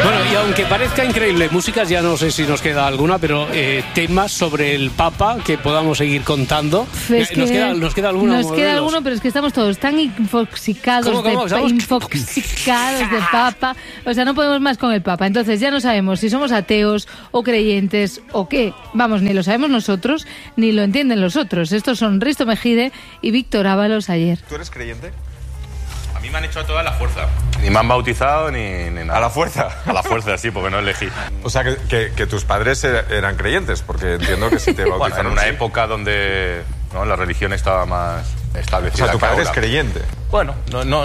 Bueno, y aunque parezca increíble, músicas ya no sé si nos queda alguna, pero temas sobre el Papa que podamos seguir contando. ¿Nos queda alguna? Nos queda alguno, pero es que estamos todos tan infoxicados de Papa. O sea, no podemos más con el Papa. Entonces ya no sabemos si somos ateos o creyentes o qué. Vamos, ni lo sabemos nosotros, ni lo entienden los otros. Estos son Risto Mejide y Víctor Ábalos ayer. ¿Tú eres creyente? A mí me han hecho a toda la fuerza. Ni me han bautizado ni nada. ¿A la fuerza? A la fuerza, sí, porque no elegí. O sea, que tus padres eran creyentes, porque entiendo que si te bautizaron... Bueno, en una época donde la religión estaba más establecida. O sea, tu padre es creyente. Bueno,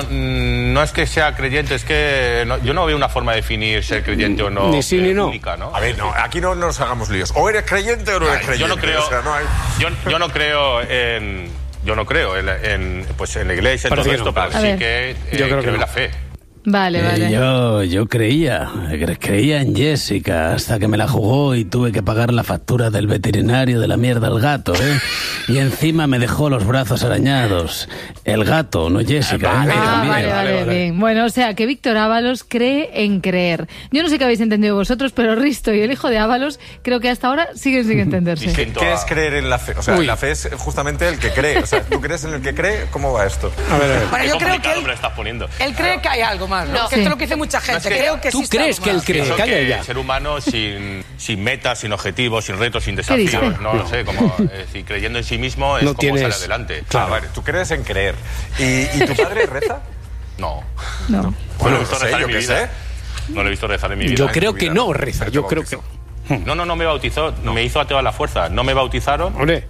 no es que sea creyente, es que yo no veo una forma de definir ser creyente o no. Ni sí ni no. Única, ¿no? A ver, no, aquí no nos hagamos líos. O eres creyente o no eres creyente. Yo no creo, o sea, no hay... yo no creo en... Yo no creo en la iglesia, en todo esto, pero sí que yo creo en la fe. Vale. Yo creía en Jessica hasta que me la jugó y tuve que pagar la factura del veterinario de la mierda al gato, Y encima me dejó los brazos arañados. El gato, no Jessica. Vale, bien. Bueno, o sea, que Víctor Ábalos cree en creer. Yo no sé qué habéis entendido vosotros, pero Risto y el hijo de Ábalos creo que hasta ahora siguen sin entenderse. ¿Qué es creer en la fe? O sea, la fe es justamente el que cree. O sea, ¿tú crees en el que cree? ¿Cómo va esto? A ver. Bueno, yo creo que él cree que hay algo más, ¿no? Que esto es lo que dice mucha gente. Creo que ¿Tú crees que él cree? Que el ser humano sin metas, sin objetivos, sin retos, sin desafíos, no lo sé, como decir, creyendo en sí mismo es como salir adelante. Claro, vale, tú crees en creer. ¿Y tu padre reza? No. Bueno, No lo he visto rezar en mi vida. No lo he visto rezar en mi vida. Yo creo que no reza, yo creo que... No me bautizó, me hizo ateo a la fuerza. No me bautizaron. Hombre.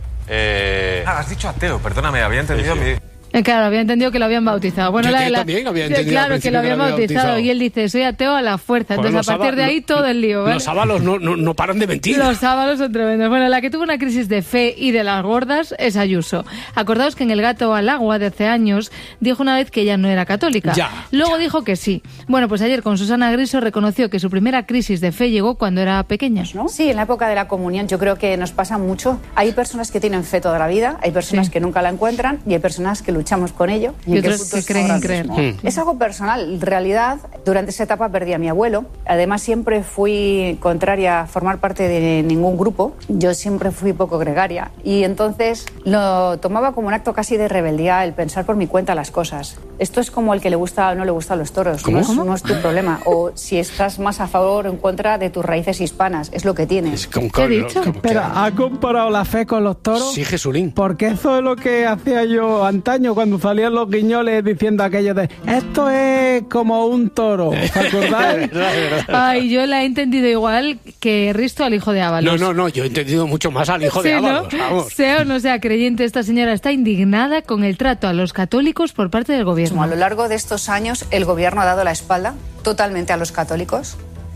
Has dicho ateo, perdóname, había entendido sí. Claro, había entendido que lo habían bautizado. Bueno, yo también había entendido. Claro, que lo habían bautizado. Y él dice, soy ateo a la fuerza. Entonces, a partir de ahí, todo el lío, ¿vale? Los Ábalos no paran de mentir. Los Ábalos son tremendos. Bueno, la que tuvo una crisis de fe y de las gordas es Ayuso. Acordaos que en El gato al agua de hace años dijo una vez que ella no era católica. Luego dijo que sí. Bueno, pues ayer con Susana Griso reconoció que su primera crisis de fe llegó cuando era pequeña. ¿No? Sí, en la época de la comunión yo creo que nos pasa mucho. Hay personas que tienen fe toda la vida, hay personas que nunca la encuentran y hay personas que luchamos con ello. Y otros que creen en creer. Es algo personal. En realidad, durante esa etapa perdí a mi abuelo. Además, siempre fui contraria a formar parte de ningún grupo. Yo siempre fui poco gregaria. Y entonces lo tomaba como un acto casi de rebeldía el pensar por mi cuenta las cosas. Esto es como el que le gusta o no le gustan los toros. No es tu problema. O si estás más a favor o en contra de tus raíces hispanas. Es lo que tienes. ¿Qué he dicho? Pero ¿ha comparado la fe con los toros? Sí, Jesulín. Porque eso es lo que hacía yo antaño cuando salían los guiñoles diciendo aquello de esto es como un toro, ¿os acordáis? Ay, yo la he entendido igual que Risto al hijo de Ábalos. No, yo he entendido mucho más al hijo de Ábalos, vamos. Sea o no sea creyente, esta señora está indignada con el trato a los católicos por parte del gobierno. A lo largo de estos años, el gobierno ha dado la espalda totalmente a los católicos.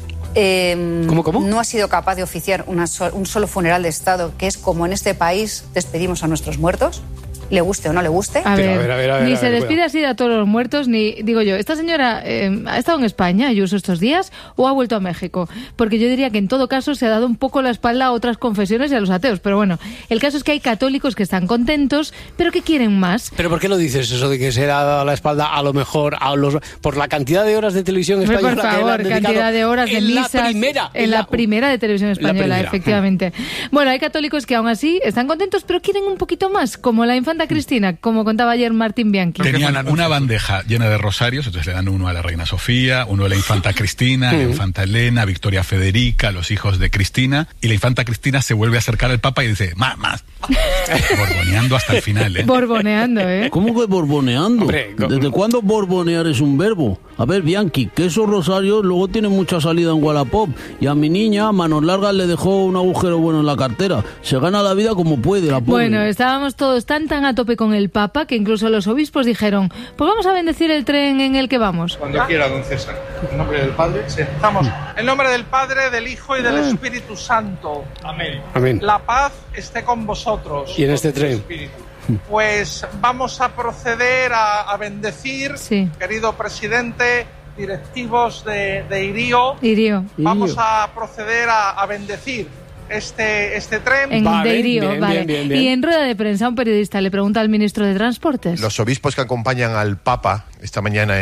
¿Cómo? No ha sido capaz de oficiar un solo funeral de Estado, que es como en este país despedimos a nuestros muertos. Le guste o no le guste. A ver, ni se despide así de a todos los muertos, ni... Digo yo, ¿esta señora ha estado en España, Ayuso, estos días, o ha vuelto a México? Porque yo diría que en todo caso se ha dado un poco la espalda a otras confesiones y a los ateos. Pero bueno, el caso es que hay católicos que están contentos, pero que quieren más. ¿Pero por qué lo dices eso de que se ha dado la espalda a lo mejor por la cantidad de horas de televisión española? Por favor, que cantidad de horas de misas. En la primera de televisión española, efectivamente. Bueno, hay católicos que aún así están contentos, pero quieren un poquito más, como la infanta Cristina, como contaba ayer Martín Bianchi. Tenían una bandeja llena de rosarios, entonces le dan uno a la reina Sofía, uno a la infanta Cristina, la infanta Elena, Victoria Federica, los hijos de Cristina, y la infanta Cristina se vuelve a acercar al Papa y dice, más. Borboneando hasta el final, Borboneando, ¿Cómo que borboneando? Hombre, ¿Desde cuándo borbonear es un verbo? A ver, Bianchi, que esos rosarios luego tienen mucha salida en Wallapop, y a mi niña, manos largas, le dejó un agujero bueno en la cartera. Se gana la vida como puede, la pobre. Bueno, estábamos todos tan a tope con el Papa que incluso los obispos dijeron, pues vamos a bendecir el tren en el que vamos. Cuando quiera, don César. En nombre del Padre, sí. Estamos. En nombre del Padre, del Hijo y del Espíritu Santo. Amén. La paz esté con vosotros. Y en este tren. Espíritu. Pues vamos a proceder a bendecir, querido presidente, directivos de IRIO. Vamos a proceder a bendecir este tren. En Deirío, vale. Bien. Y en rueda de prensa un periodista le pregunta al ministro de Transportes. Los obispos que acompañan al Papa esta mañana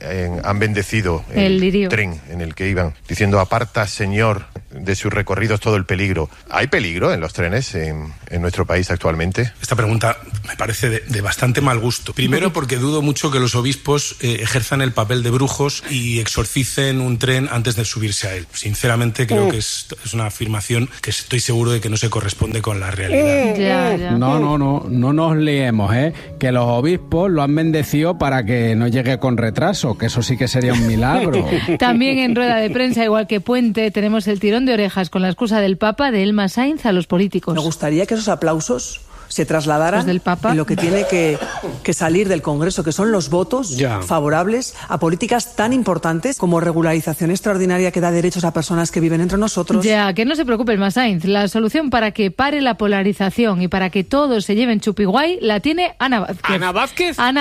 han bendecido el tren en el que iban, diciendo: aparta, Señor, de sus recorridos todo el peligro. ¿Hay peligro en los trenes en nuestro país actualmente? Esta pregunta me parece de bastante mal gusto. Primero, porque dudo mucho que los obispos ejerzan el papel de brujos y exorcicen un tren antes de subirse a él. Sinceramente, creo que es una afirmación que estoy seguro de que no se corresponde con la realidad. Ya. No nos liemos, que los obispos lo han bendecido para que no llegue con retraso, que eso sí que sería un milagro. También en rueda de prensa, igual que Puente, tenemos el tirón de orejas con la excusa del Papa de Elma Sainz a los políticos. Me gustaría que esos aplausos se trasladaran del Papa en lo que tiene que salir del Congreso, que son los votos favorables a políticas tan importantes como regularización extraordinaria que da derechos a personas que viven entre nosotros. Ya, que no se preocupe Elma Sainz. La solución para que pare la polarización y para que todos se lleven chupiguay la tiene Ana Vázquez. ¿Ana Vázquez? Ana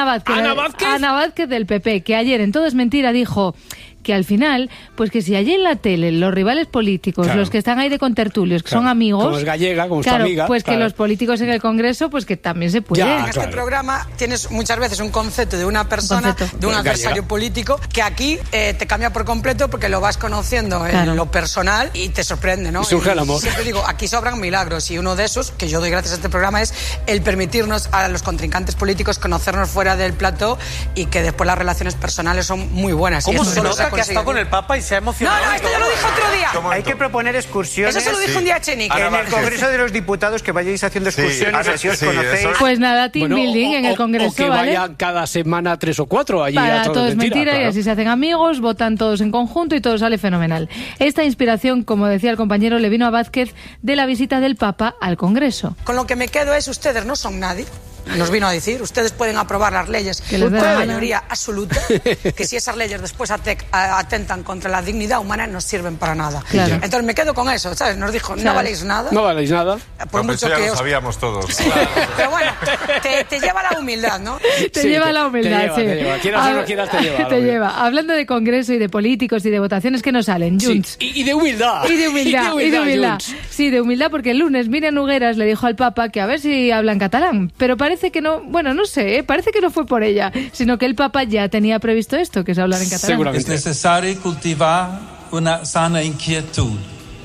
Vázquez del PP, que ayer en Todo es Mentira dijo que al final, pues que si allí en la tele los rivales políticos, los que están ahí de contertulios, que son amigos... Como es gallega, como es tu amiga. Pues que los políticos en el Congreso, pues que también se puede. En este programa tienes muchas veces un concepto de una persona, de un adversario político, que aquí te cambia por completo porque lo vas conociendo en lo personal y te sorprende, ¿no? Y surge el amor. Siempre digo, aquí sobran milagros, y uno de esos, que yo doy gracias a este programa, es el permitirnos a los contrincantes políticos conocernos fuera del plató y que después las relaciones personales son muy buenas. ¿Cómo se nota que ha estado con el Papa y se ha emocionado? No, esto ya lo dijo otro día. Hay que proponer excursiones. Eso se lo dijo un día Echenique. En el Congreso de los Diputados, que vayáis haciendo excursiones, así os conocéis. Pues nada, team building en el Congreso, o que vayan cada semana 3 o 4 allí. Para Todo es Mentira, y así se hacen amigos, votan todos en conjunto y todo sale fenomenal. Esta inspiración, como decía el compañero, le vino a Vázquez de la visita del Papa al Congreso. Con lo que me quedo es, ustedes no son nadie. Nos vino a decir, ustedes pueden aprobar las leyes por mayoría absoluta, que si esas leyes después atentan contra la dignidad humana no sirven para nada. Claro. Entonces me quedo con eso, ¿sabes? Nos dijo, no valéis nada. No valéis nada. Por mucho ya lo sabíamos todos. Sí. Pero bueno, te lleva la humildad, ¿no? Te lleva la humildad, te lleva. Quieras o no quieras, te lleva. Te lleva. Hablando de Congreso y de políticos y de votaciones que no salen, Junts. Y de humildad. Y de humildad. Sí, de humildad, porque el lunes Miriam Nogueras le dijo al Papa que a ver si habla en catalán, pero parece que no, no sé, parece que no fue por ella, sino que el Papa ya tenía previsto esto, que es hablar en catalán. Seguramente. Es necesario cultivar una sana inquietud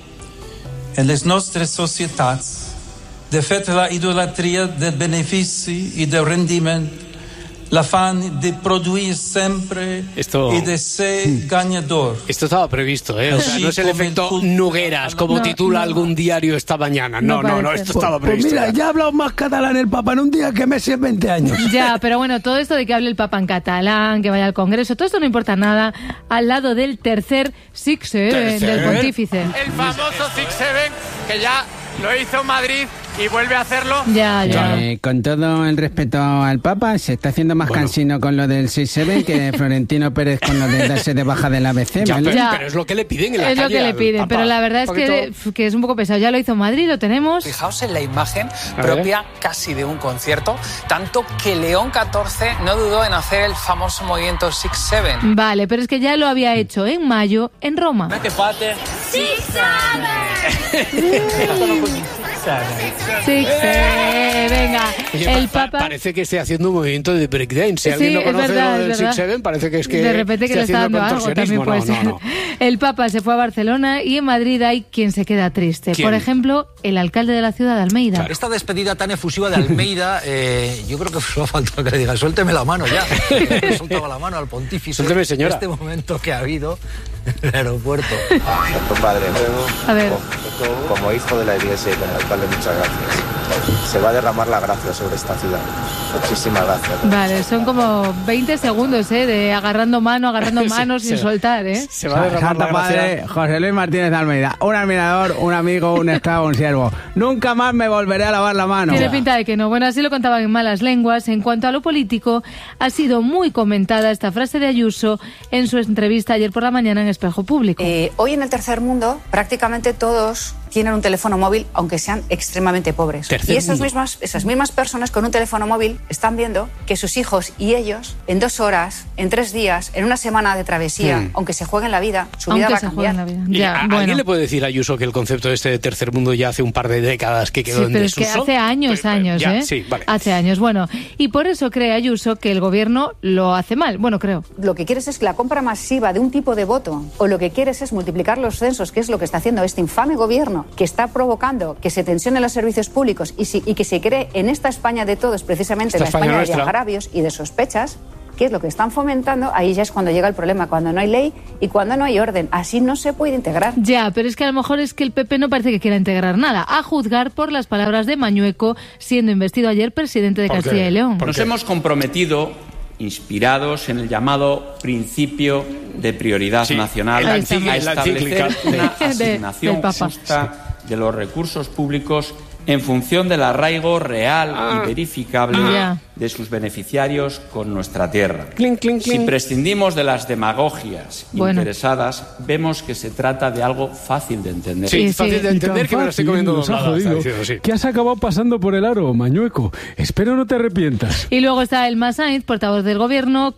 en las nuestras sociedades de fet la idolatría del beneficio y del rendimiento, l'afán de producir siempre y de ser ganador. Esto estaba previsto, ¿eh? O sea, no es el efecto Nogueras, como titula algún diario esta mañana. No, esto estaba previsto. Pues mira, ya ha hablado más catalán el Papa en un día que Messi en 20 años. Ya, pero bueno, todo esto de que hable el Papa en catalán, que vaya al Congreso, todo esto no importa nada al lado del tercer Six-Seven del pontífice. El famoso Six-Seven, que ya lo hizo Madrid y vuelve a hacerlo. Ya. Con todo el respeto al Papa, se está haciendo más cansino con lo del 6-7 que Florentino Pérez con lo de darse de baja del ABC. Pero es lo que le piden en la calle. Es lo que le piden, pero la verdad es que es un poco pesado. Ya lo hizo Madrid, lo tenemos. Fijaos en la imagen propia casi de un concierto, tanto que León XIV no dudó en hacer el famoso movimiento 6-7. Vale, pero es que ya lo había hecho en mayo en Roma. Venga, el Papa parece que esté haciendo un movimiento de breakdance. Si alguien no conoce lo del 6-7, parece que es que de repente que le está dando algo, también puede ser. El Papa se fue a Barcelona y en Madrid hay quien se queda triste. ¿Quién? Por ejemplo, el alcalde de la ciudad de Almeida. Claro, esta despedida tan efusiva de Almeida, yo creo que solo ha faltado que le diga, suélteme la mano ya. Le soltaba la mano al pontífice. Suélteme, señora. Este momento que ha habido en el aeropuerto. Santo Padre, a ver. Como hijo de la Iglesia y como alcalde, muchas gracias. Se va a derramar la gracia sobre esta ciudad. Muchísimas gracias. Vale, son como 20 segundos, de agarrando manos sin soltar, Se va a derramar la gracia. José Luis Martínez de Almeida, un admirador, un amigo, un esclavo, un siervo. Nunca más me volveré a lavar la mano. Tiene pinta de que no. Bueno, así lo contaban en Malas Lenguas. En cuanto a lo político, ha sido muy comentada esta frase de Ayuso en su entrevista ayer por la mañana en Espejo Público. Hoy en el tercer mundo prácticamente todos tienen un teléfono móvil, aunque sean extremadamente pobres. Y esas mismas personas con un teléfono móvil están viendo que sus hijos y ellos, en 2 horas, en 3 días, en una semana de travesía, aunque se jueguen la vida, su vida va a cambiar. ¿Alguien le puede decir a Ayuso que el concepto de este tercer mundo ya hace un par de décadas que quedó en desuso? Pero es que hace años, ¿eh? Sí, vale. Hace años, bueno. Y por eso cree Ayuso que el gobierno lo hace mal. Bueno, creo. Lo que quieres es la compra masiva de un tipo de voto, o lo que quieres es multiplicar los censos, que es lo que está haciendo este infame gobierno, que está provocando que se tensionen los servicios públicos y que se cree en esta España de todos, precisamente la España de agravios y de sospechas, que es lo que están fomentando. Ahí ya es cuando llega el problema, cuando no hay ley y cuando no hay orden. Así no se puede integrar. Ya, pero es que a lo mejor es que el PP no parece que quiera integrar nada, a juzgar por las palabras de Mañueco, siendo investido ayer presidente de Castilla y León. Nos hemos comprometido, inspirados en el llamado principio de prioridad nacional, a establecer una asignación justa de los recursos públicos en función del arraigo real y verificable de sus beneficiarios con nuestra tierra. Si prescindimos de las demagogias interesadas, vemos que se trata de algo fácil de entender. Sí, fácil de entender, que me lo estoy comiendo doblada. ¿Qué has acabado pasando por el aro, Mañueco? Espero no te arrepientas. Y luego está Elma Sainz, portavoz del gobierno,